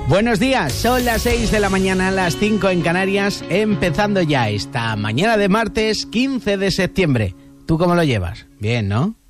Buenos días, son las 6 de la mañana, las 5 en Canarias, empezando ya esta mañana de martes 15 de septiembre. ¿Tú cómo lo llevas? Bien, ¿no?